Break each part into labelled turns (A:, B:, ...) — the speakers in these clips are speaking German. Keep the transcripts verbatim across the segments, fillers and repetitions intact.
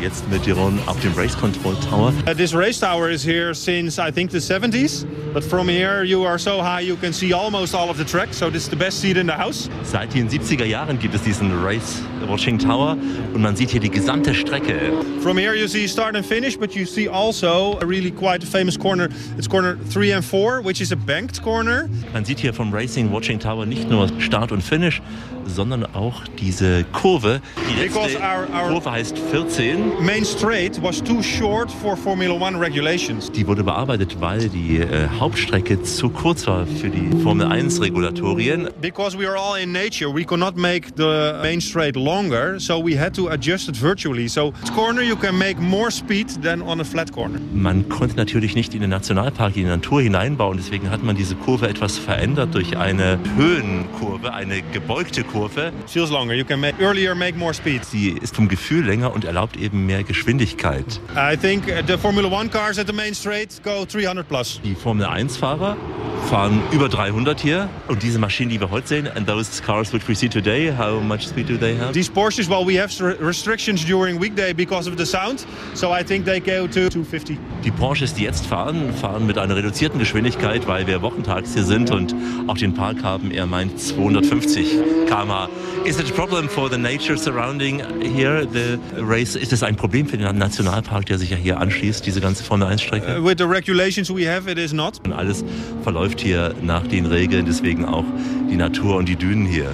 A: jetzt mit Jeroen auf dem Race Control Tower.
B: Uh, this race tower is here since I think the seventies, but from here you are so high you can see almost all of the track, so this is the best seat in the house.
A: Seit den siebziger Jahren gibt es diesen Race Watching Tower und man sieht hier die gesamte Strecke.
B: From here you see start and finish, but you see also a really quite a famous corner. It's corner three and four, which is a banked corner.
A: Man sieht hier vom Racing Watching Tower nicht nur Start und Finish, sondern auch diese Kurve. Die letzte our, our
B: Kurve
A: heißt vierzehn.
B: Main straight was too short for Formula One regulations.
A: Die wurde bearbeitet, weil die äh, Hauptstrecke zu kurz war für die Formel eins Regulatorien.
B: Because we are all in nature, we could not make the main straight longer, so we had to adjust it virtually. So this corner you can make more speed than on a flat corner.
A: Man konnte natürlich nicht in den Nationalpark, in die Natur hineinbauen, deswegen hat man diese Kurve etwas verändert durch eine Höhenkurve, eine gebeugte Kurve.
B: It feels longer. You can make, earlier make more speed.
A: Sie ist vom Gefühl länger und erlaubt eben mehr Geschwindigkeit.
B: I think the Formula One cars at the main straight go three hundred plus.
A: Die Formel eins Fahrer fahren über dreihundert hier und diese Maschinen, die wir heute sehen, and those cars which we see today, how much speed do they have?
B: These Porsches, well, we have restrictions during weekday because of the sound, so I think they go to two fifty.
A: Die Porsches, die jetzt fahren, fahren mit einer reduzierten Geschwindigkeit, weil wir wochentags hier sind und auch den Park haben. Er meint zweihundertfünfzig Kilometer pro Stunde. Is it a problem for the nature surrounding here, the race? Ist es ein Problem für den Nationalpark, der sich ja hier anschließt, diese ganze Formel eins Strecke?
B: Uh, with the regulations we have, it is not.
A: Und alles verläuft hier nach den Regeln, deswegen auch die Natur und die Dünen hier.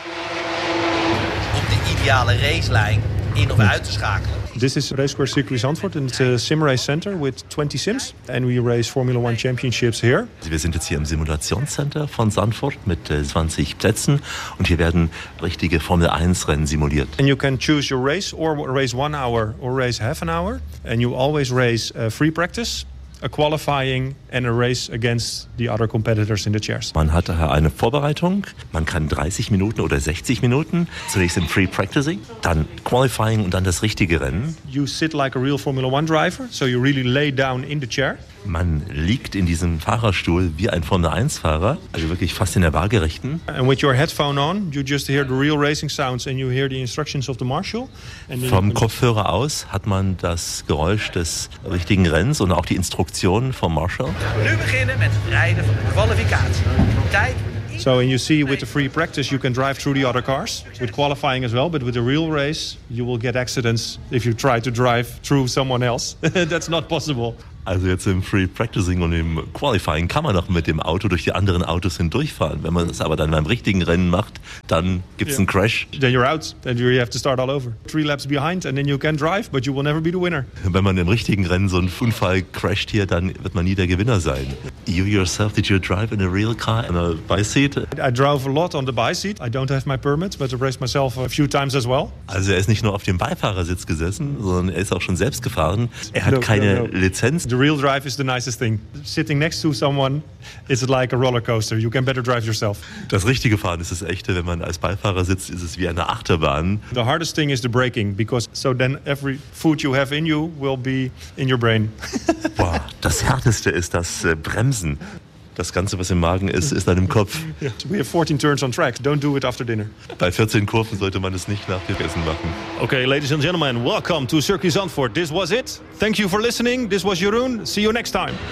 C: Om de ideale racelijn in of uit te schakelen.
B: This is Racesquare Circuit Zandvoort and it's a sim race center with twenty sims and we race Formula One championships here.
A: Wir sind jetzt hier im Simulationscenter von Zandvoort mit zwanzig Plätzen und hier werden richtige Formel eins Rennen simuliert.
B: And you can choose your race or race one hour or race half an hour and you always race uh, free practice, a qualifying and a race against the other competitors in the chairs.
A: Man hat daher eine Vorbereitung, man kann dreißig Minuten oder sechzig Minuten, zunächst im Free Practicing, dann Qualifying und dann das richtige Rennen.
B: You sit like a real Formula One driver, so you really lay down in the chair.
A: Man liegt in diesem Fahrerstuhl wie ein Formel eins Fahrer, also wirklich fast in der waagerechten.
B: And with your headphone on, you just hear the real racing sounds and you hear the instructions of the marshal. And
A: Vom Kopfhörer aus hat man das Geräusch des richtigen Rennens und auch die Instruktionen vom Marshal.
C: Nu beginnen met het rijden van de kwalificatie. Tijd.
B: So, and you see with the free practice you can drive through the other cars, with qualifying as well, but with the real race you will get accidents if you try to drive through someone else. That's not possible.
A: Also jetzt im Free Practicing und im Qualifying kann man noch mit dem Auto durch die anderen Autos hindurchfahren. Wenn man es aber dann beim richtigen Rennen macht, dann gibt es yeah. einen Crash.
B: Then you're out and you have to start all over. Three laps behind and then you can drive, but you will never be the winner.
A: Wenn man im richtigen Rennen so einen Unfall crasht hier, dann wird man nie der Gewinner sein. You yourself, did you drive in a real car, in a bike seat?
B: I drove a lot on the bike seat. I don't have my permit, but I've raced myself a few times as well.
A: Also er ist nicht nur auf dem Beifahrersitz gesessen, sondern er ist auch schon selbst gefahren. Er hat
B: no,
A: keine
B: no, no.
A: Lizenz.
B: The real drive is the nicest thing. Sitting next to someone is like a roller coaster. You can better drive yourself.
A: Das richtige Fahren ist das echte. Wenn man als Beifahrer sitzt, ist es wie eine Achterbahn.
B: The hardest thing is the braking, because so then every food you have in you will be in your brain.
A: Boah, das Härteste ist das äh, Bremsen. Das Ganze, was im Magen ist, ist dann im Kopf.
B: Yeah. We have fourteen turns on track. Don't do it after dinner.
A: Bei vierzehn Kurven sollte man es nicht nach dem Essen machen.
B: Okay, ladies and gentlemen, welcome to Circuit Zandvoort. This was it. Thank you for listening. This was Jeroen. See you next time.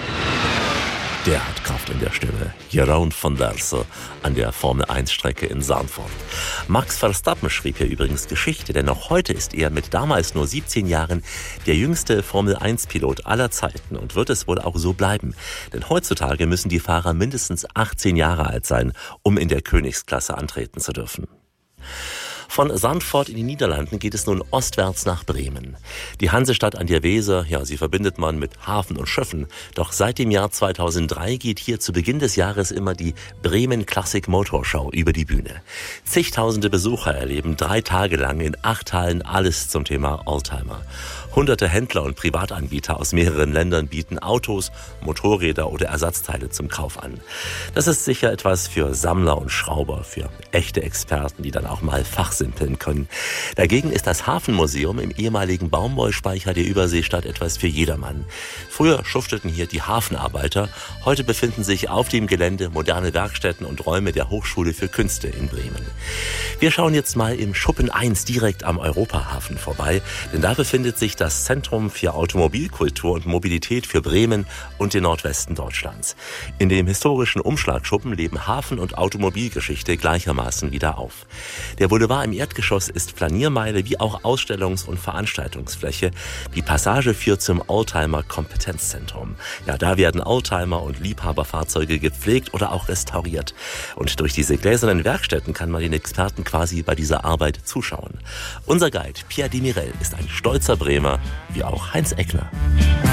A: Der hat Kraft in der Stimme. Jeroen van Dorsen an der Formel eins Strecke in Zandvoort. Max Verstappen schrieb hier übrigens Geschichte, denn noch heute ist er mit damals nur siebzehn Jahren der jüngste Formel eins Pilot aller Zeiten und wird es wohl auch so bleiben. Denn heutzutage müssen die Fahrer mindestens achtzehn Jahre alt sein, um in der Königsklasse antreten zu dürfen. Von Zandvoort in die Niederlanden geht es nun ostwärts nach Bremen. Die Hansestadt an der Weser, ja, sie verbindet man mit Hafen und Schiffen. Doch seit dem Jahr zweitausenddrei geht hier zu Beginn des Jahres immer die Bremen Classic Motor Show über die Bühne. Zigtausende Besucher erleben drei Tage lang in acht Hallen alles zum Thema Oldtimer. Hunderte Händler und Privatanbieter aus mehreren Ländern bieten Autos, Motorräder oder Ersatzteile zum Kauf an. Das ist sicher etwas für Sammler und Schrauber, für echte Experten, die dann auch mal fachsimpeln können. Dagegen ist das Hafenmuseum im ehemaligen Baumwollspeicher der Überseestadt etwas für jedermann. Früher schufteten hier die Hafenarbeiter, heute befinden sich auf dem Gelände moderne Werkstätten und Räume der Hochschule für Künste in Bremen. Wir schauen jetzt mal im Schuppen eins direkt am Europahafen vorbei, denn da befindet sich ist das Zentrum für Automobilkultur und Mobilität für Bremen und den Nordwesten Deutschlands. In dem historischen Umschlagschuppen leben Hafen- und Automobilgeschichte gleichermaßen wieder auf. Der Boulevard im Erdgeschoss ist Flaniermeile wie auch Ausstellungs- und Veranstaltungsfläche. Die Passage führt zum Oldtimer-Kompetenzzentrum. Ja, da werden Oldtimer und Liebhaberfahrzeuge gepflegt oder auch restauriert. Und durch diese gläsernen Werkstätten kann man den Experten quasi bei dieser Arbeit zuschauen. Unser Guide Pierre Demirel ist ein stolzer Bremer, wie auch Heinz Eckner.